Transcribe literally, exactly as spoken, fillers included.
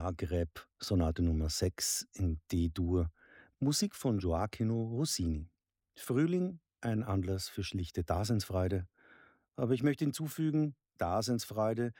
Maghreb, Sonate Nummer sechs in D-Dur, Musik von Gioachino Rossini. Frühling, ein Anlass für schlichte Daseinsfreude, aber ich möchte hinzufügen, Daseinsfreude,